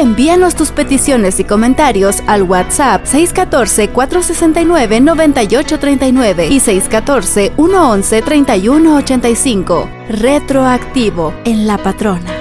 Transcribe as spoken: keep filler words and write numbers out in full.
Envíanos tus peticiones y comentarios al WhatsApp seis uno cuatro, cuatro seis nueve, nueve ocho tres nueve y seis uno cuatro, uno uno, tres uno ocho cinco. Retroactivo en La Patrona.